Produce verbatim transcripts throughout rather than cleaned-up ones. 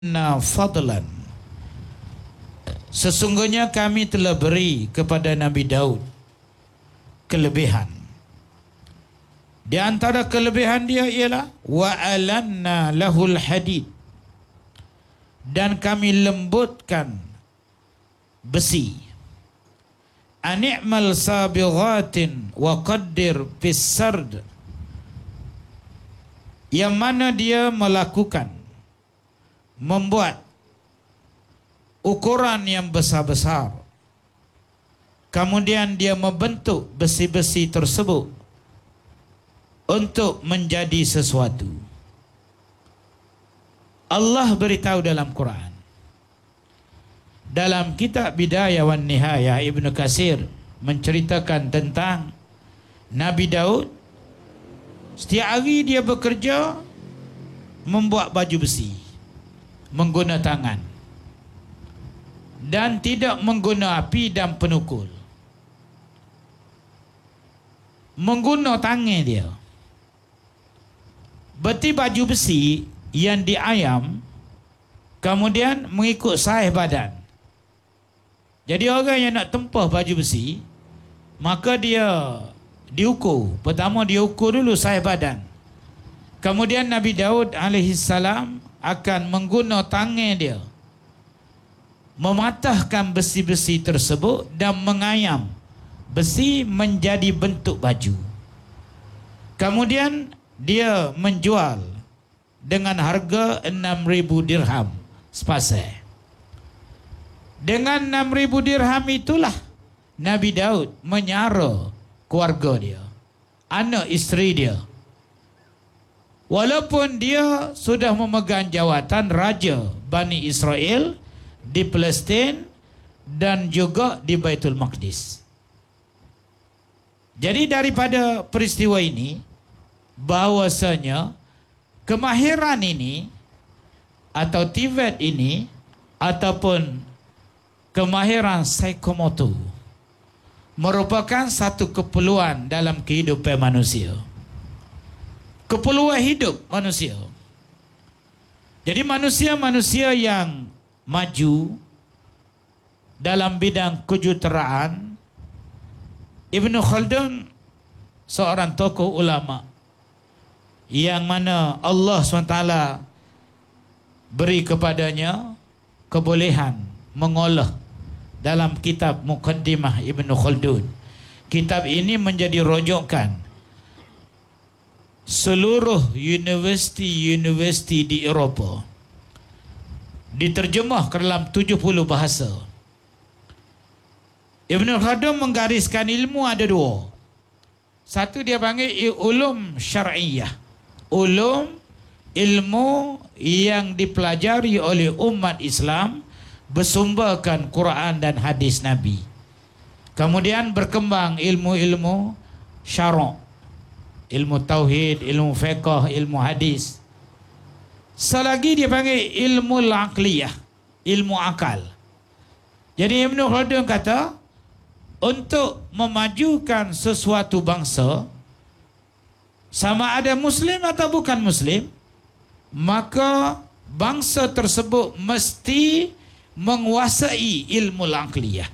na fadlan, sesungguhnya kami telah beri kepada Nabi Daud kelebihan. Di antara kelebihan dia ialah wa alanna lahul hadid, dan kami lembutkan besi. Ani'mal sabighatin wa qaddir fis sard, yang mana dia melakukan membuat ukuran yang besar-besar, kemudian dia membentuk besi-besi tersebut untuk menjadi sesuatu. Allah beritahu dalam Quran, dalam kitab Bidayah wan Nihayah, Ibnu Katsir menceritakan tentang Nabi Daud. Setiap hari dia bekerja membuat baju besi menggunakan tangan, dan tidak menggunakan api dan penukul. Menggunakan tangan dia. Berarti baju besi yang diayam kemudian mengikut saiz badan. Jadi orang yang nak tempah baju besi, maka dia diukur. Pertama dia ukur dulu saiz badan. Kemudian Nabi Daud alaihi salam akan menggunakan tangan dia mematahkan besi-besi tersebut dan mengayam besi menjadi bentuk baju. Kemudian dia menjual dengan harga enam ribu dirham sepasai. Dengan enam ribu dirham itulah Nabi Daud menyara keluarga dia, anak isteri dia. Walaupun dia sudah memegang jawatan Raja Bani Israel di Palestin dan juga di Baitul Maqdis. Jadi daripada peristiwa ini, bahawasanya kemahiran ini atau tivet ini ataupun kemahiran psikomotor merupakan satu keperluan dalam kehidupan manusia. Keperluan hidup manusia. Jadi manusia-manusia yang maju dalam bidang kejuruteraan, Ibnu Khaldun seorang tokoh ulama yang mana Allah subhanahu wa taala beri kepadanya kebolehan mengolah dalam kitab Muqaddimah Ibnu Khaldun. Kitab ini menjadi rujukan seluruh universiti-universiti di Eropah, diterjemah ke dalam tujuh puluh bahasa. Ibnu Khaldun menggariskan ilmu ada dua. Satu dia panggil ulum syar'iyah, ulum ilmu yang dipelajari oleh umat Islam bersumberkan Quran dan hadis Nabi. Kemudian berkembang ilmu-ilmu syara', ilmu tauhid, ilmu fiqh, ilmu hadis. Selagi dia panggil ilmu aqliyah, ilmu akal. Jadi Ibnu Khaldun kata, untuk memajukan sesuatu bangsa, sama ada Muslim atau bukan Muslim, maka bangsa tersebut mesti menguasai ilmu aqliyah.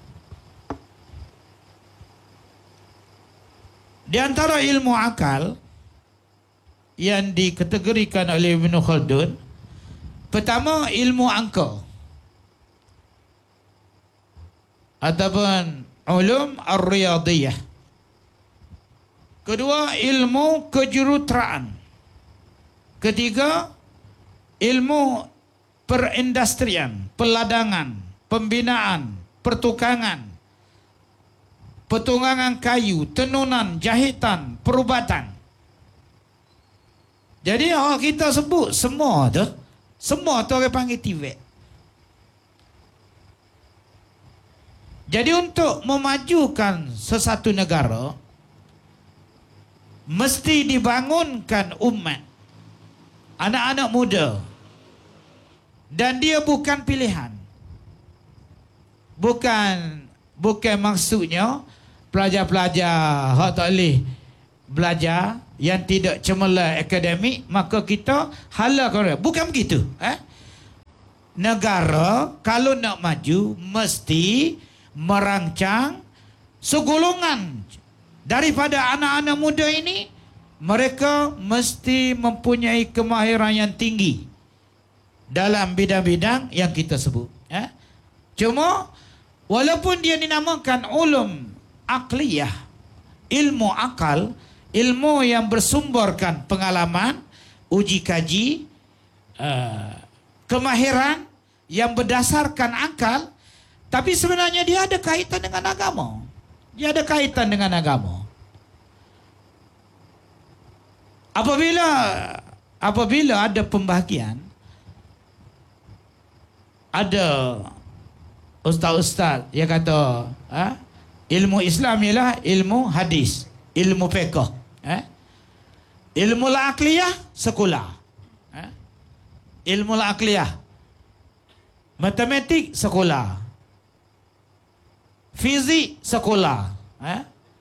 Di antara ilmu akal yang dikategorikan oleh Ibnu Khaldun, pertama ilmu angka ataupun ulum ar-riyadiyah. Kedua, ilmu kejuruteraan. Ketiga, ilmu perindustrian, peladangan, pembinaan, pertukangan, petunggangan kayu, tenunan, jahitan, perubatan. Jadi oh, kita sebut semua tu, semua tu orang panggil tivet. Jadi untuk memajukan sesuatu negara, mesti dibangunkan umat, anak-anak muda, dan dia bukan pilihan. Bukan bukan maksudnya pelajar-pelajar hak tak boleh belajar yang tidak cemerlang akademik, maka kita halal. Bukan begitu. Eh? negara kalau nak maju mesti merancang segolongan daripada anak-anak muda ini. Mereka mesti mempunyai kemahiran yang tinggi dalam bidang-bidang yang kita sebut. Eh? Cuma walaupun dia dinamakan ulum akliyah, ilmu akal, ilmu yang bersumberkan pengalaman, uji kaji, uh, kemahiran yang berdasarkan akal, tapi sebenarnya dia ada kaitan dengan agama. Dia ada kaitan dengan agama. Apabila apabila ada pembahagian, ada ustaz-ustaz yang kata ha, ilmu Islam ialah ilmu hadis, ilmu fiqh, eh? Ilmu al-aqliyah sekolah, eh? Ilmu al-aqliyah matematik sekolah, fizik sekolah, eh?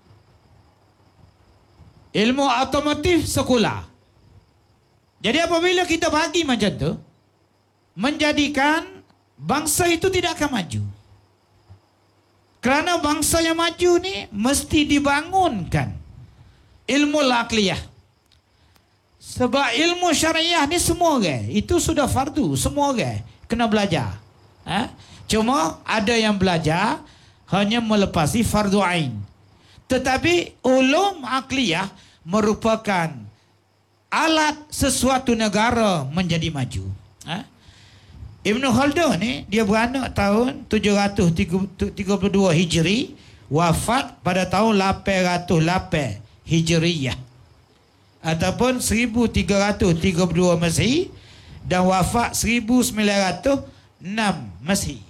Ilmu otomotif sekolah. Jadi apabila kita bagi macam tu, menjadikan bangsa itu tidak akan maju. Kerana bangsa yang maju ni mesti dibangunkan ilmu al-aqliyah. Sebab ilmu syariah ni semua orang, itu sudah fardu, semua orang kena belajar. Ha? Cuma ada yang belajar hanya melepasi fardu ain. Tetapi ulum aqliyah merupakan alat sesuatu negara menjadi maju. Ha? Ibn Khaldun ni dia beranak tahun tujuh ratus tiga puluh dua Hijri, wafat pada tahun lapan ratus lapan Hijriyah ataupun seribu tiga ratus tiga puluh dua Masehi dan wafat seribu sembilan ratus enam Masehi.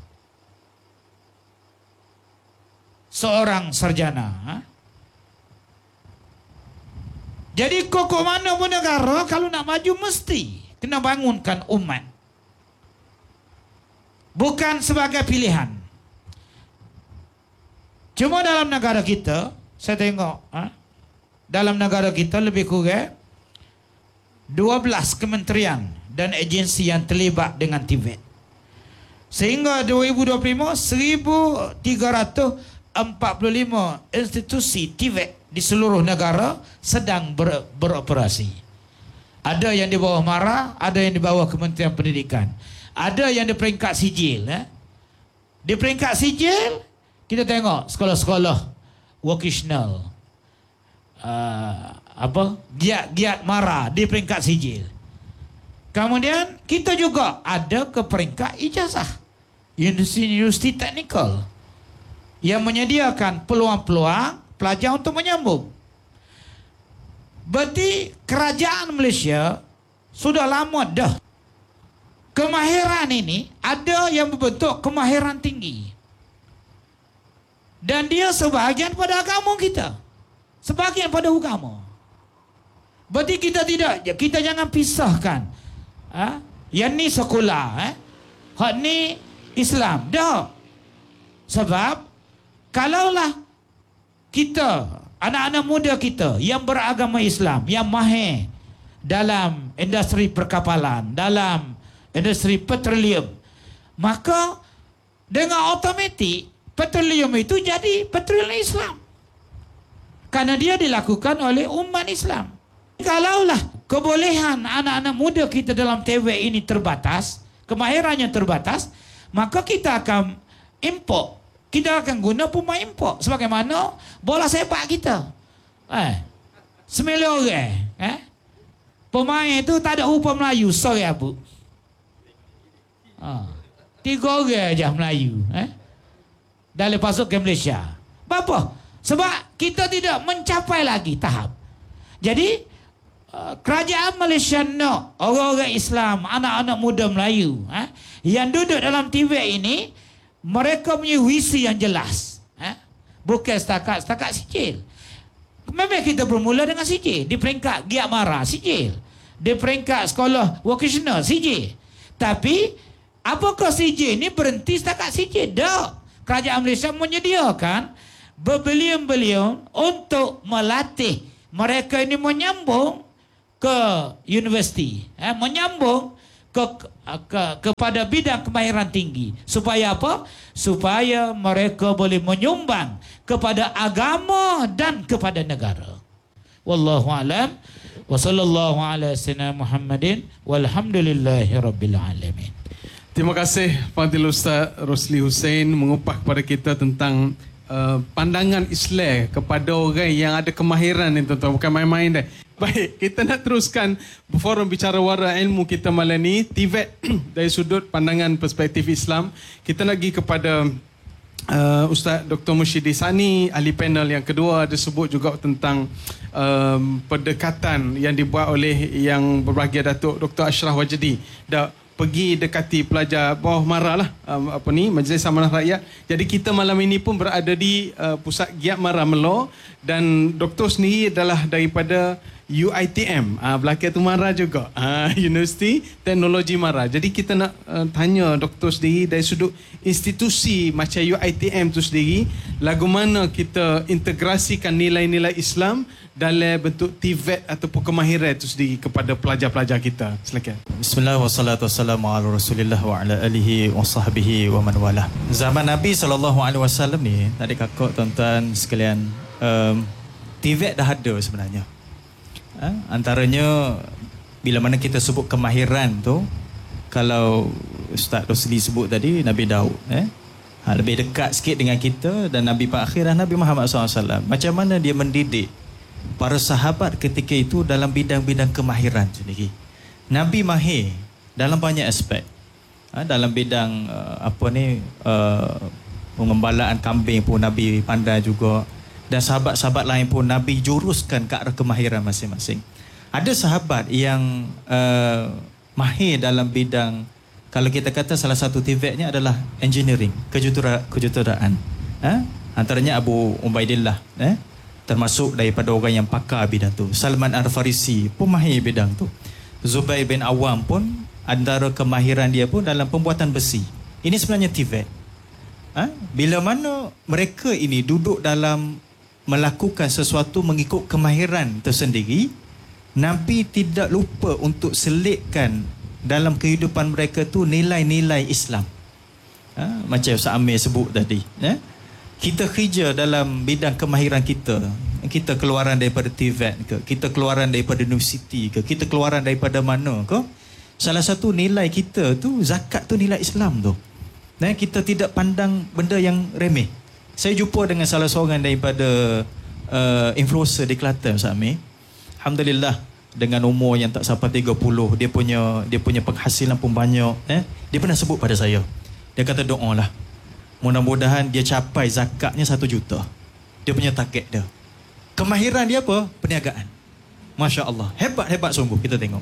Seorang sarjana. Ha? Jadi kokoh mana pun negara kalau nak maju mesti kena bangunkan umat. Bukan sebagai pilihan. Cuma dalam negara kita, saya tengok, ha? Dalam negara kita lebih kurang dua belas kementerian dan agensi yang terlibat dengan Tibet. Sehingga dua ribu dua puluh lima, seribu tiga ratus empat puluh lima institusi Tibet di seluruh negara sedang ber, beroperasi. Ada yang di bawah MARA, ada yang di bawah Kementerian Pendidikan. Ada yang di peringkat sijil. Eh? Di peringkat sijil, kita tengok sekolah-sekolah vocational. Uh, apa? Giat-giat MARA di peringkat sijil. Kemudian kita juga ada ke peringkat ijazah. Universiti teknikal. Yang menyediakan peluang-peluang pelajar untuk menyambung. Berarti kerajaan Malaysia sudah lama dah. Kemahiran ini ada yang berbentuk kemahiran tinggi. Dan dia sebahagian pada agama kita. Sebahagian pada agama. Berarti kita tidak, kita jangan pisahkan. Ha? Yang ni sekolah. Eh? Hak ni Islam. Dah. Sebab kalaulah kita, anak-anak muda kita yang beragama Islam, yang mahir dalam industri perkapalan, dalam industri petroleum, maka dengan automatik petroleum itu jadi petroleum Islam. Karena dia dilakukan oleh umat Islam. Kalaulah kebolehan anak-anak muda kita dalam T V ini terbatas, kemahirannya terbatas, maka kita akan import. Kita akan guna pemain import. Sebagaimana bola sepak kita. Eh, sembilan orang. Eh? Pemain itu tak ada rupa Melayu. Sorry Abu. Ha. Tiga orang aja Melayu. Eh? Dah lepas masuk ke Malaysia. Apa? Sebab kita tidak mencapai lagi tahap. Jadi, uh, kerajaan Malaysia nak orang-orang Islam, anak-anak muda Melayu, eh? yang duduk dalam T V ini, mereka punya visi yang jelas. Eh? Bukan setakat setakat sijil. Memang kita bermula dengan sijil. Di peringkat Giat Mara, sijil. Di peringkat sekolah vocational, sijil. Tapi, apakah sijil ini berhenti setakat sijil? Tak. Kerajaan Malaysia menyediakan berbelion-belion untuk melatih mereka ini menyambung ke universiti. Eh? Menyambung ke, ke, kepada bidang kemahiran tinggi. Supaya apa? Supaya mereka boleh menyumbang kepada agama dan kepada negara. Wallahu alam. Wa sallallahu ala sayyidina Muhammadin walhamdulillahi rabbil alamin. Terima kasih Fadil Ustaz Rosli Hussein mengupas kepada kita tentang uh, pandangan Islam kepada orang yang ada kemahiran ni, tuan-tuan, bukan main-main dah. Baik, kita nak teruskan forum bicara wara ilmu kita malam ni, T V E T dari sudut pandangan perspektif Islam. Kita nak pergi kepada uh, Ustaz Doktor Mushidi Sani, ahli panel yang kedua. Ada sebut juga tentang um, pendekatan yang dibuat oleh yang berbahagia Datuk Doktor Ashraf Wajdi. Dah pergi dekati pelajar bawah Mara lah, um, apa ni, Majlis Amanah Rakyat. Jadi kita malam ini pun berada di uh, pusat Giat Mara Melo, dan doktor sendiri adalah daripada U I T M, uh, belakang tu Mara juga, uh, Universiti Teknologi Mara. Jadi kita nak uh, tanya doktor sendiri dari sudut institusi macam U I T M tu sendiri, lagu mana kita integrasikan nilai-nilai Islam dalam bentuk T V E T ataupun kemahiran itu sendiri kepada pelajar-pelajar kita. Silakan. Bismillah wassalatu wassalamu ala Rasulillah wa ala alihi wa sahbihi wa man walah. Zaman Nabi sallallahu alaihi wasallam ni, tadi kakak tuan-tuan sekalian, um, T V E T dah ada sebenarnya. Ha? Antaranya bila mana kita sebut kemahiran tu, kalau Ustaz Rosli sebut tadi Nabi Daud, eh? ha, lebih dekat sikit dengan kita, dan Nabi perakhirah Nabi Muhammad sallallahu alaihi wasallam. Macam mana dia mendidik para sahabat ketika itu dalam bidang-bidang kemahiran sendiri. Nabi mahir dalam banyak aspek. Ha, dalam bidang uh, apa ni uh, pengembalaan kambing pun Nabi pandai juga, dan sahabat-sahabat lain pun Nabi juruskan ke arah kemahiran masing-masing. Ada sahabat yang uh, mahir dalam bidang, kalau kita kata salah satu T V E T-nya adalah engineering, kejutera, kejuteraan. Ha? Antaranya Abu Ubaidillah, eh? termasuk daripada orang yang pakar bidang tu. Salman Al-Farisi pun mahir bidang tu. Zubair bin Awam pun antara kemahiran dia pun dalam pembuatan besi. Ini sebenarnya T V E T. Ha? Bila mana mereka ini duduk dalam melakukan sesuatu mengikut kemahiran tersendiri, Nabi tidak lupa untuk selitkan dalam kehidupan mereka tu nilai-nilai Islam. Ha? Macam Ustaz Amir sebut tadi, eh? Kita kerja dalam bidang kemahiran kita, kita keluaran daripada T V E T ke, kita keluaran daripada universiti ke, kita keluaran daripada mana ke, salah satu nilai kita tu, zakat tu nilai Islam tu. Nah, kita tidak pandang benda yang remeh. Saya jumpa dengan salah seorang daripada uh, influencer di Kelantan, Ustaz Amir. Alhamdulillah, dengan umur yang tak sampai tiga puluh, dia punya dia punya penghasilan pun banyak. Eh? Dia pernah sebut pada saya, dia kata doa lah, mudah-mudahan dia capai zakatnya satu juta. Dia punya target dia. Kemahiran dia apa? Perniagaan. Masya Allah, hebat-hebat sungguh kita tengok.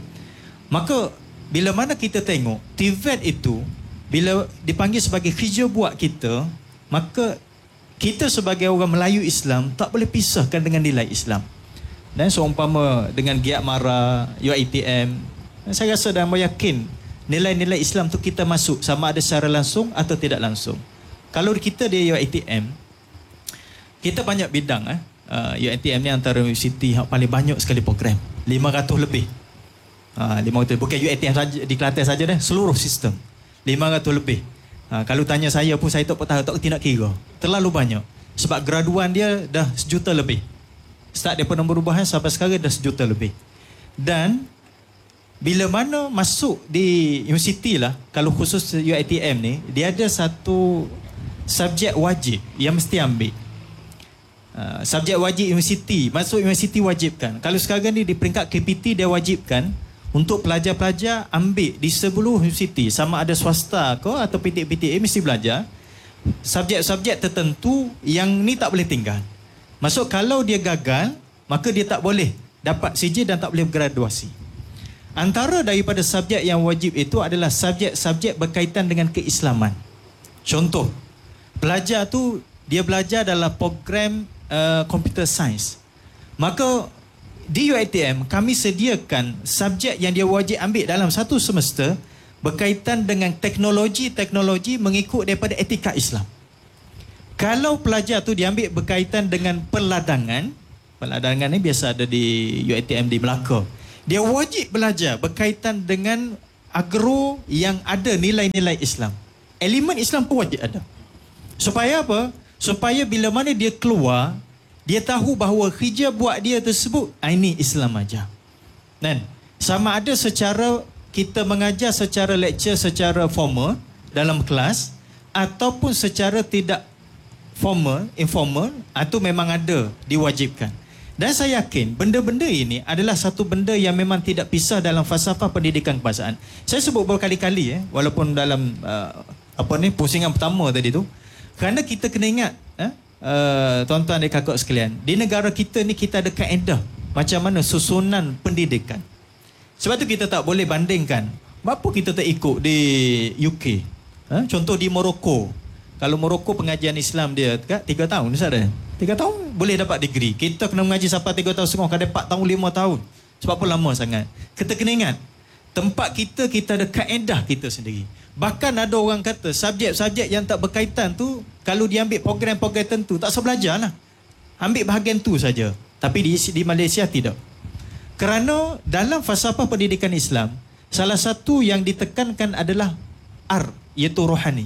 Maka bila mana kita tengok T V E T itu, bila dipanggil sebagai kerja buat kita, maka kita sebagai orang Melayu Islam tak boleh pisahkan dengan nilai Islam. Dan seumpama dengan Giat Mara, U I T M, saya rasa dan yakin nilai-nilai Islam tu kita masuk sama ada secara langsung atau tidak langsung. Kalau kita di U I T M, kita banyak bidang. Eh? Uh, U I T M ni antara universiti yang paling banyak sekali program, lima ratus lebih. Uh, lima ratus, bukan U I T M saja di Kelantan saja dah, seluruh sistem lima ratus lebih. Ha, kalau tanya saya pun saya tak tahu, tak nak kira. Terlalu banyak. Sebab graduan dia dah sejuta lebih. Start daripada perubahan sampai sekarang dah sejuta lebih. Dan bila mana masuk di universiti lah, kalau khusus U I T M ni, dia ada satu subjek wajib yang mesti ambil. Uh, subjek wajib universiti. Masuk universiti wajibkan. Kalau sekarang ni di peringkat K P T dia wajibkan untuk pelajar-pelajar ambil di seluruh universiti, sama ada swasta ke atau P T P T A, mesti belajar subjek-subjek tertentu yang ni tak boleh tinggal. Maksud kalau dia gagal, maka dia tak boleh dapat C J dan tak boleh graduasi. Antara daripada subjek yang wajib itu adalah subjek-subjek berkaitan dengan keislaman. Contoh, pelajar tu dia belajar dalam program uh, computer science. Maka di U I T M kami sediakan subjek yang dia wajib ambil dalam satu semester berkaitan dengan teknologi-teknologi mengikut daripada etika Islam. Kalau pelajar tu diambil berkaitan dengan perladangan, perladangan ni biasa ada di U I T M di Melaka, dia wajib belajar berkaitan dengan agro yang ada nilai-nilai Islam. Elemen Islam pun wajib ada. Supaya apa? Supaya bila mana dia keluar, dia tahu bahawa kerja buat dia tersebut, ini Islam aja. Dan sama ada secara kita mengajar secara lecture, secara formal dalam kelas, ataupun secara tidak formal, informal, atau memang ada diwajibkan. Dan saya yakin benda-benda ini adalah satu benda yang memang tidak pisah dalam falsafah pendidikan kebangsaan. Saya sebut berkali-kali, eh, walaupun dalam uh, apa ni pusingan pertama tadi tu, kerana kita kena ingat, eh, uh, tuan-tuan dan kakak sekalian, di negara kita ni kita ada kaedah macam mana susunan pendidikan. Sebab tu kita tak boleh bandingkan. Apa kita tak ikut di U K? Ha? Contoh di Morocco. Kalau Morocco pengajian Islam dia kat tiga tahun, Ustaz dah. tiga tahun boleh dapat degree. Kita kena mengaji sampai tiga tahun setengah, kadang empat tahun, lima tahun. Sebab apa lama sangat? Kita kena ingat, tempat kita, kita ada kaedah kita sendiri. Bahkan ada orang kata, subjek-subjek yang tak berkaitan tu, kalau dia ambil program-program tertentu, tak usah belajar lah. Ambil bahagian tu saja. Tapi di, di Malaysia tidak. Kerana dalam falsafah pendidikan Islam, salah satu yang ditekankan adalah R, iaitu rohani.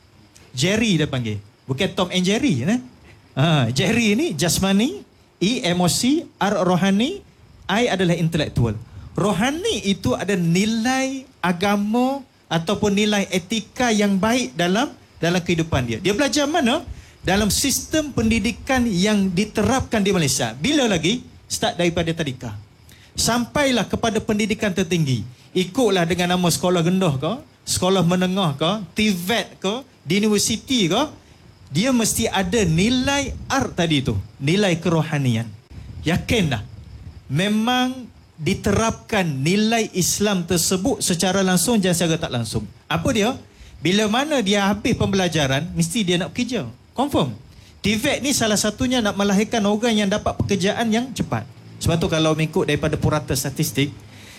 Jerry dia panggil. Bukan Tom and Jerry. Eh? Ha, Jerry ni jasmani, E emosi, R rohani, I adalah intelektual. Rohani itu ada nilai agama ataupun nilai etika yang baik dalam dalam kehidupan dia. Dia belajar mana? Dalam sistem pendidikan yang diterapkan di Malaysia. Bila lagi? Start daripada tadika. Sampailah kepada pendidikan tertinggi. Ikutlah dengan nama sekolah rendah ke, sekolah menengah ke, T V E T ke, di universiti ke, dia mesti ada nilai R tadi tu, nilai kerohanian. Yakinlah, memang diterapkan nilai Islam tersebut secara langsung dan secara tak langsung. Apa dia? Bila mana dia habis pembelajaran, mesti dia nak kerja. Confirm. T V E T ni salah satunya nak melahirkan orang yang dapat pekerjaan yang cepat. Sebab tu kalau mengikut daripada purata statistik,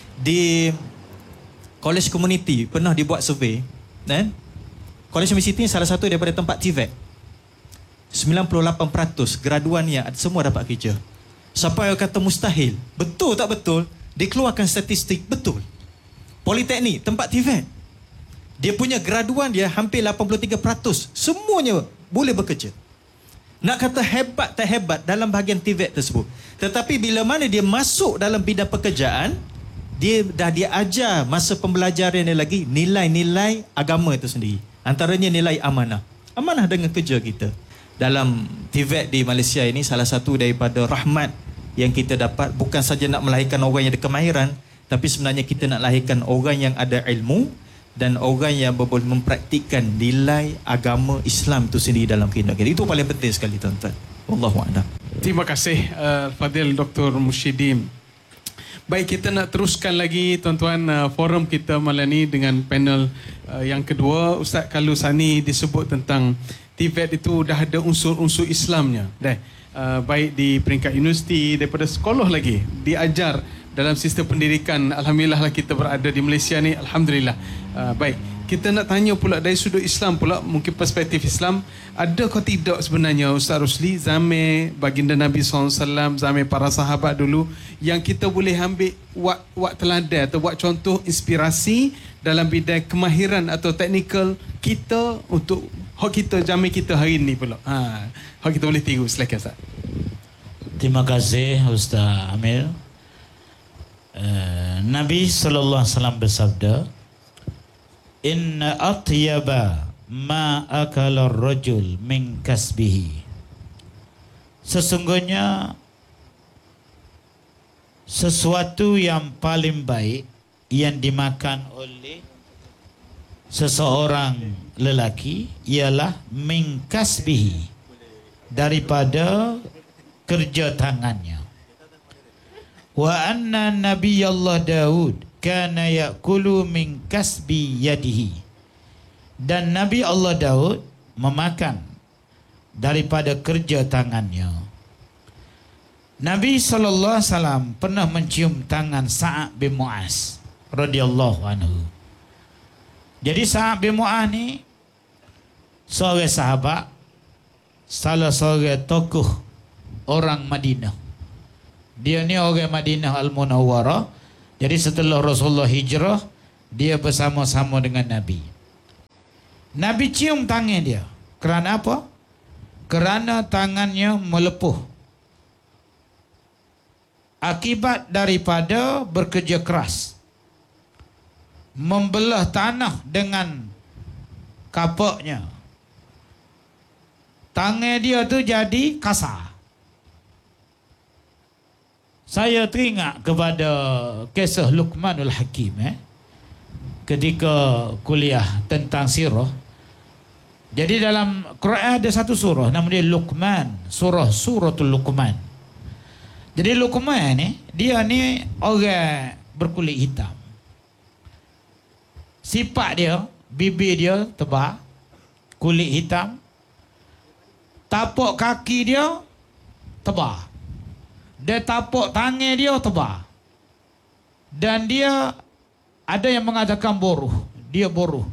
di College Community pernah dibuat survey, kan? College Community ni salah satu daripada tempat T V E T. sembilan puluh lapan peratus graduannya semua dapat kerja. Siapa yang kata mustahil? Betul tak betul? Dikeluarkan statistik, betul. Politeknik, tempat T V E T, dia punya graduan dia hampir lapan puluh tiga peratus. Semuanya boleh bekerja. Nak kata hebat tak hebat dalam bahagian T V E T tersebut. Tetapi bila mana dia masuk dalam bidang pekerjaan, dia dah dia ajar masa pembelajaran dia lagi nilai-nilai agama itu sendiri. Antaranya nilai amanah. Amanah dengan kerja kita. Dalam T V E T di Malaysia ini salah satu daripada rahmat yang kita dapat, bukan saja nak melahirkan orang yang ada kemahiran, tapi sebenarnya kita nak lahirkan orang yang ada ilmu dan orang yang boleh mempraktikkan nilai agama Islam itu sendiri dalam kehidupan kita. Itu paling penting sekali, tuan-tuan. Wallahu a'lam. Terima kasih uh, Fadil Doktor Mushidin. Baik, kita nak teruskan lagi tuan-tuan uh, forum kita malam ni dengan panel uh, yang kedua. Ustaz Kalusani disebut tentang T V E T itu dah ada unsur-unsur Islamnya. Dah. Uh, baik di peringkat universiti, daripada sekolah lagi diajar dalam sistem pendidikan. Alhamdulillah lah kita berada di Malaysia ni. Alhamdulillah. Uh, baik, kita nak tanya pula dari sudut Islam pula, mungkin perspektif Islam, ada kau tidak sebenarnya Ustaz Rosli, zaman baginda Nabi sallallahu alaihi wasallam, zaman para sahabat dulu, yang kita boleh ambil buat, buat teladan atau buat contoh inspirasi dalam bidang kemahiran atau teknikal kita untuk hak kita zaman kita hari ni pula. Ha, hak kita boleh tiru. Silakan Ustaz. Terima kasih Ustaz Amir. Uh, Nabi sallallahu alaihi wasallam bersabda, inna atyaba ma akala ar-rajul min kasbihi. Sesungguhnya sesuatu yang paling baik yang dimakan oleh seseorang lelaki ialah min kasbihi, daripada kerja tangannya. Wa anna nabiyallah Daud kana ya'kulu min kasbi yadihi, dan Nabi Allah Daud memakan daripada kerja tangannya. Nabi sallallahu alaihi wasallam pernah mencium tangan Sa'ad bin Mu'az radhiyallahu anhu. Jadi Sa'ad bin Mu'az ni seorang sahabat, salah seorang tokoh orang Madinah. Dia ni orang Madinah Al-Munawwarah. Jadi setelah Rasulullah hijrah, dia bersama-sama dengan Nabi. Nabi cium tangan dia. Kerana apa? Kerana tangannya melepuh akibat daripada bekerja keras, membelah tanah dengan kapaknya. Tangan dia tu jadi kasar. Saya teringat kepada kisah Luqmanul Hakim eh? ketika kuliah tentang sirah. Jadi dalam Quran ada satu surah nama dia Luqman, surah Suratul Luqman. Jadi Luqman ni, dia ni orang berkulit hitam. Sifat dia, bibir dia tebal, kulit hitam. Tapak kaki dia tebal. Dia tapak tangan dia tebal. Dan dia ada yang mengatakan boruh. Dia boruh.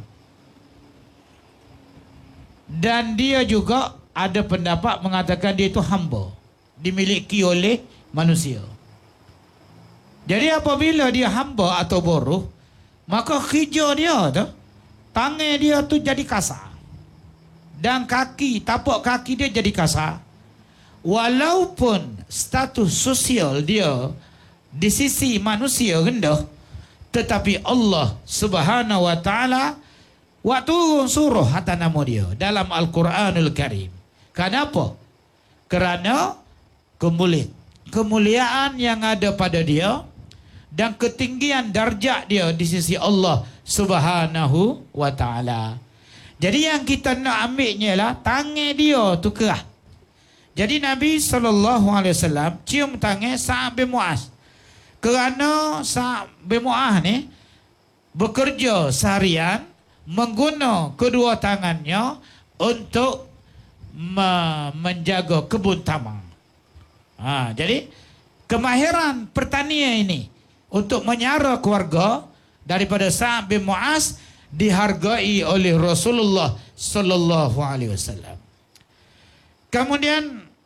Dan dia juga ada pendapat mengatakan dia itu hamba, dimiliki oleh manusia. Jadi apabila dia hamba atau boruh, maka kerja dia tu, tangan dia tu jadi kasar. Dan kaki, tapak kaki dia jadi kasar. Walaupun status sosial dia di sisi manusia rendah, tetapi Allah Subhanahu wa taala waktu turun surah atas nama dia dalam Al-Quranul Karim. Kenapa? Kerana kemuliaan, kemuliaan yang ada pada dia dan ketinggian darjat dia di sisi Allah Subhanahu wa taala. Jadi yang kita nak ambilnya lah tangan dia tu kerah. Jadi Nabi sallallahu alaihi wasallam cium tangan Sa'ad bin Mu'az. Kerana Sa'ad bin Mu'az ni bekerja seharian mengguna kedua tangannya untuk me- menjaga kebun tamang. Ha, jadi kemahiran pertanian ini untuk menyara keluarga daripada Sa'ad bin Mu'az dihargai oleh Rasulullah sallallahu alaihi wasallam. Kemudian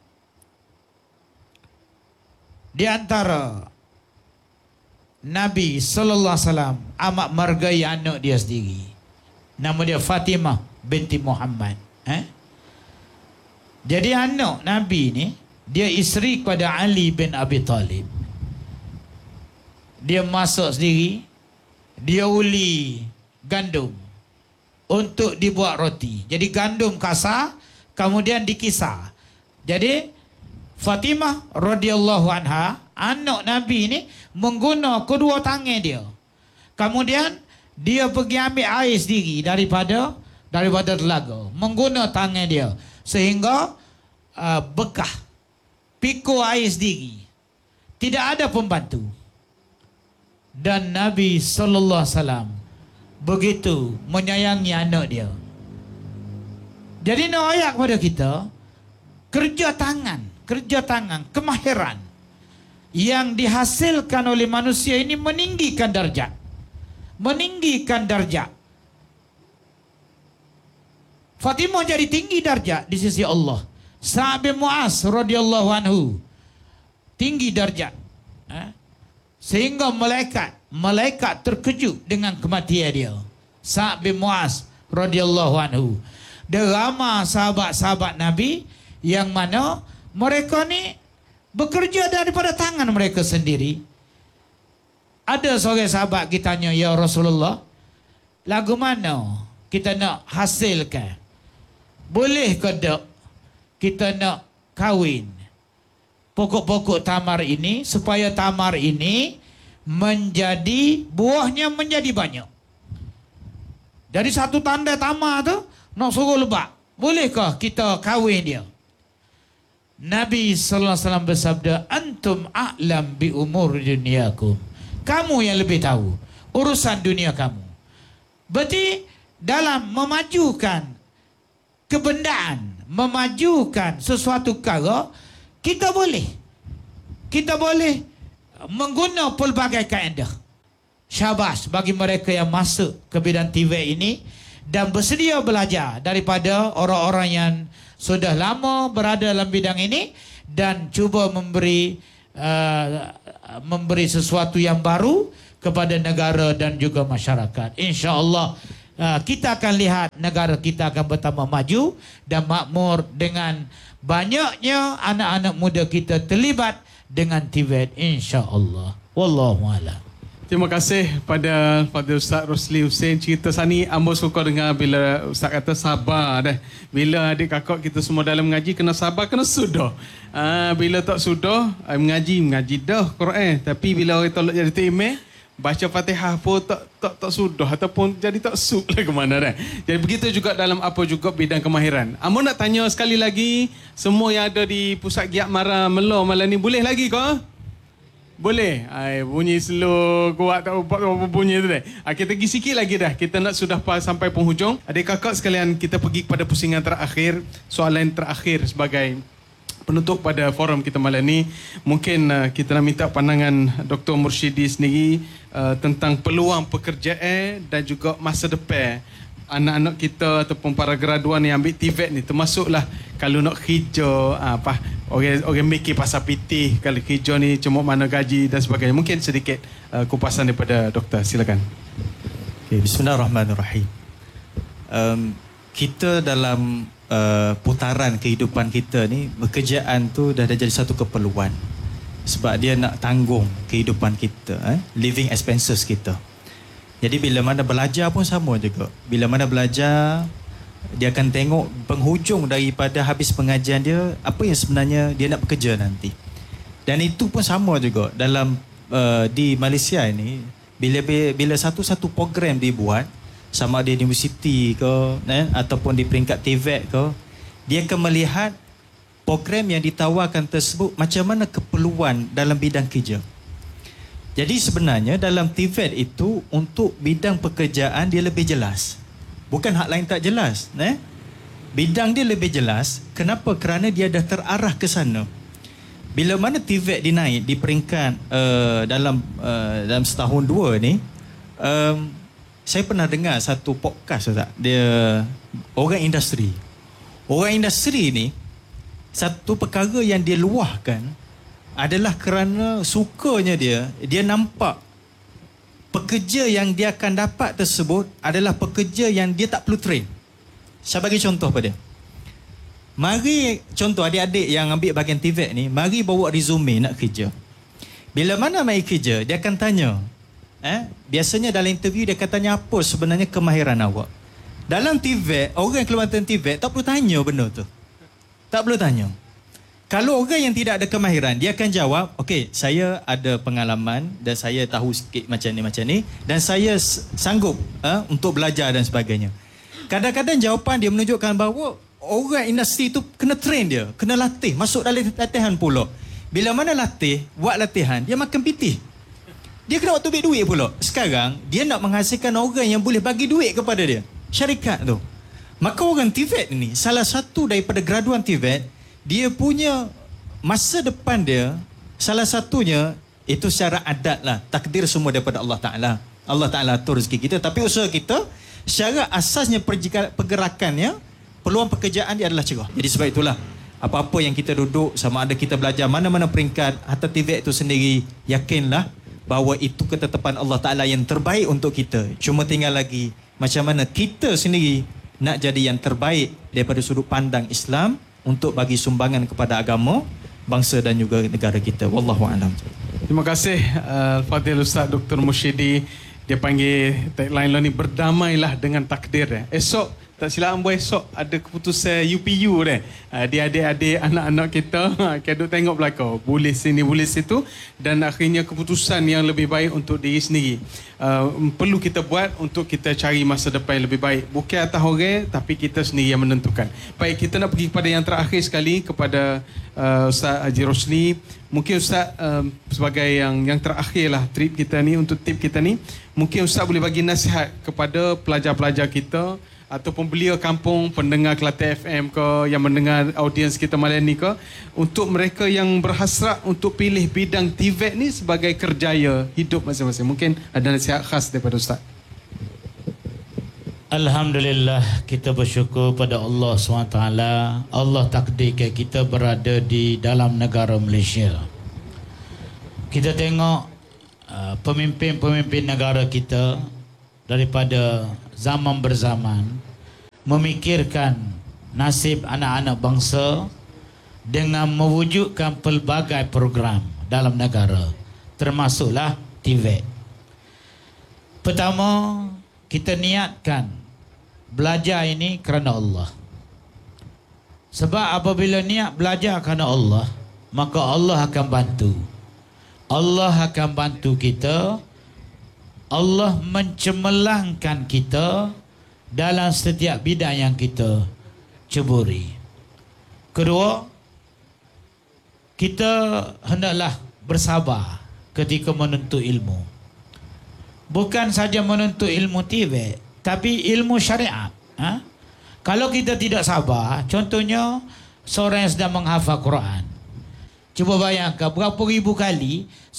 di antara Nabi sallallahu alaihi wasallam amat menghargai anak dia sendiri. Nama dia Fatimah binti Muhammad. Eh? Jadi anak Nabi ni dia isteri kepada Ali bin Abi Talib. Dia masak sendiri, dia uli gandum untuk dibuat roti. Jadi gandum kasar kemudian dikisar. Jadi Fatimah radhiyallahu anha, anak Nabi ni mengguna kedua tangan dia. Kemudian dia pergi ambil air sendiri daripada daripada telaga, mengguna tangan dia sehingga uh, bekah pikul air sendiri. Tidak ada pembantu. Dan Nabi sallallahu alaihi wasallam begitu menyayangi anak dia. Jadi nak ayat kepada kita, kerja tangan, kerja tangan, kemahiran yang dihasilkan oleh manusia ini meninggikan darjat. Meninggikan darjat. Fatimah jadi tinggi darjat di sisi Allah. Sa'ad bin Mu'az radhiyallahu anhu tinggi darjat. Eh? Sehingga malaikat, malaikat terkejut dengan kematian dia. Sa'ad bin Mu'az radhiyallahu anhu. Dia ramai sahabat-sahabat Nabi yang mana mereka ni bekerja daripada tangan mereka sendiri. Ada seorang sahabat kita tanya, ya Rasulullah, lagu mana kita nak hasilkan? Boleh ke tak kita nak kahwin pokok-pokok tamar ini supaya tamar ini menjadi, buahnya menjadi banyak. Jadi satu tanda tamar tu nak suruh lebat. Bolehkah kita kahwin dia? Nabi sallallahu alaihi wasallam bersabda, antum a'lam bi umur dunyakum. Kamu yang lebih tahu urusan dunia kamu. Berarti dalam memajukan kebendaan, memajukan sesuatu perkara, kita boleh. Kita boleh mengguna pelbagai kaedah. Syabas bagi mereka yang masuk ke bidang T V ini dan bersedia belajar daripada orang-orang yang sudah lama berada dalam bidang ini dan cuba memberi uh, memberi sesuatu yang baru kepada negara dan juga masyarakat. InsyaAllah uh, kita akan lihat negara kita akan bertambah maju dan makmur dengan banyaknya anak-anak muda kita terlibat dengan T V E T, insya-Allah. Wallahualam. Terima kasih pada pada Ustaz Rosli Hussein. Cerita sani ambo suka dengar bila Ustaz kata sabar dah. Bila adik kakak kita semua dalam mengaji kena sabar, kena sudah. Ah, bila tak sudah mengaji mengaji dah Quran, tapi bila orang tolak jadi timeh baca Fatihah pun tak tak tak sudah ataupun jadi tak suk lah ke mana dah. Jadi begitu juga dalam apa juga bidang kemahiran. Ambo nak tanya sekali lagi, semua yang ada di pusat Giat Mara Melo malam ni boleh lagi ke? Boleh. Ay, bunyi slow, kuat tak apa bunyi tu dah. Ah, kita pergi sikit lagi dah. Kita nak sudah sampai penghujung. Adik kakak sekalian, kita pergi kepada pusingan terakhir, soalan terakhir sebagai penutup pada forum kita malam ni. Mungkin uh, kita nak minta pandangan Doktor Mursyidi sendiri uh, tentang peluang pekerjaan dan juga masa depan anak-anak kita ataupun para graduan yang ambil T V E T ni, termasuklah kalau nak kerja uh, apa orang orang mikir pasal pitih, kalau kerja ni cuma mana gaji dan sebagainya. Mungkin sedikit uh, kupasan daripada doktor, silakan. Okay, bismillahirrahmanirrahim. Um, kita dalam uh, putaran kehidupan kita ni, pekerjaan tu dah, dah jadi satu keperluan sebab dia nak tanggung kehidupan kita, eh? living expenses kita. Jadi bila mana belajar pun sama juga. Bila mana belajar, dia akan tengok penghujung daripada habis pengajian dia, apa yang sebenarnya dia nak bekerja nanti. Dan itu pun sama juga dalam uh, di Malaysia ini, bila bila satu-satu program dibuat, sama ada di universiti ke, eh, ataupun di peringkat T V E T ke, dia akan melihat program yang ditawarkan tersebut macam mana keperluan dalam bidang kerja. Jadi sebenarnya dalam T V E T itu untuk bidang pekerjaan dia lebih jelas. Bukan hak lain tak jelas, eh? Bidang dia lebih jelas. Kenapa? Kerana dia dah terarah ke sana. Bila mana T V E T dinaik di peringkat uh, dalam uh, dalam setahun dua ni, um, saya pernah dengar satu podcast tak? Dia orang industri. Orang industri ni satu perkara yang dia luahkan adalah kerana sukanya dia, dia nampak pekerja yang dia akan dapat tersebut adalah pekerja yang dia tak perlu train. Saya bagi contoh pada dia. Mari, contoh adik-adik yang ambil bahagian T V E T ni, mari bawa resume nak kerja. Bila mana mari kerja, dia akan tanya, eh, biasanya dalam interview dia akan tanya apa sebenarnya kemahiran awak. Dalam T V E T, orang Kelantan T V E T tak perlu tanya benda tu. Tak perlu tanya. Kalau orang yang tidak ada kemahiran, dia akan jawab, okey, saya ada pengalaman dan saya tahu sikit macam ni, macam ni, dan saya sanggup uh, untuk belajar dan sebagainya. Kadang-kadang jawapan dia menunjukkan bahawa orang industri tu kena train dia, kena latih, masuk dalam latihan pula. Bila mana latih, buat latihan, dia makan pitih. Dia kena waktu duit pula. Sekarang, dia nak menghasilkan orang yang boleh bagi duit kepada dia. Syarikat tu. Maka orang T V E T ni, salah satu daripada graduan T V E T, dia punya masa depan dia, salah satunya itu secara adat lah, takdir semua daripada Allah Ta'ala. Allah Ta'ala atur rezeki kita, tapi usaha kita secara asasnya pergerakannya, peluang pekerjaan dia adalah cerah. Jadi sebab itulah apa-apa yang kita duduk, sama ada kita belajar mana-mana peringkat, hatta T V E T itu sendiri, yakinlah bahawa itu ketetapan Allah Ta'ala yang terbaik untuk kita. Cuma tinggal lagi macam mana kita sendiri nak jadi yang terbaik daripada sudut pandang Islam untuk bagi sumbangan kepada agama, bangsa dan juga negara kita. Wallahualam. Terima kasih uh, Fadil Ustaz Doktor Mursyidi. Dia panggil tagline lo ni, berdamailah dengan takdir. Eh. Esok, tak silap ambo, esok ada keputusan U P U deh. Uh, dia adik-adik anak-anak kita kita tengok belakang, boleh sini boleh situ, dan akhirnya keputusan yang lebih baik untuk diri sendiri. Uh, perlu kita buat untuk kita cari masa depan yang lebih baik. Bukan atas orang, tapi kita sendiri yang menentukan. Baik, kita nak pergi kepada yang terakhir sekali, kepada uh, Ustaz Haji Rosli. Mungkin Ustaz uh, sebagai yang yang terakhir lah trip kita ni, untuk tip kita ni, mungkin Ustaz boleh bagi nasihat kepada pelajar-pelajar kita ataupun belia kampung, pendengar Kelantan F M ke, yang mendengar audiens kita malam ni ke, untuk mereka yang berhasrat untuk pilih bidang T V E T ni sebagai kerjaya hidup masing-masing. Mungkin ada nasihat khas daripada Ustaz. Alhamdulillah, kita bersyukur pada Allah subhanahu wa taala. Allah takdirkan kita berada di dalam negara Malaysia. Kita tengok uh, pemimpin-pemimpin negara kita daripada zaman berzaman memikirkan nasib anak-anak bangsa dengan mewujudkan pelbagai program dalam negara, termasuklah T V E T. Pertama, kita niatkan belajar ini kerana Allah. Sebab apabila niat belajar kerana Allah, maka Allah akan bantu. Allah akan bantu kita. Allah mencemerlangkan kita dalam setiap bidang yang kita ceburi. Kedua, kita hendaklah bersabar ketika menuntut ilmu. Bukan saja menuntut ilmu T V E T, tapi ilmu syariat. Ha? Kalau kita tidak sabar, contohnya seorang yang sedang menghafal Quran. Cuba bayangkan berapa ribu kali